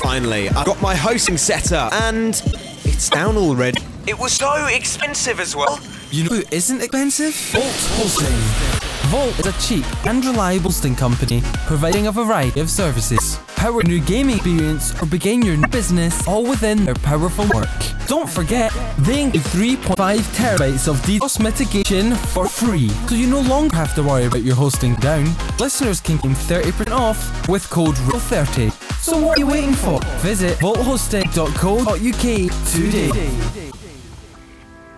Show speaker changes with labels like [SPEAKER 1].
[SPEAKER 1] finally. I got my hosting set up and it's down already. It was so expensive as well.
[SPEAKER 2] You know who isn't expensive? Volt Hosting. Volt is a cheap and reliable hosting company providing a variety of services. Power new gaming experience or begin your new business all within their powerful work. Don't forget, they include 3.5 terabytes of DDoS mitigation for free, so you no longer have to worry about your hosting down. Listeners can claim 30% off with code REAL30. So what are you waiting for? Visit volthosting.co.uk today.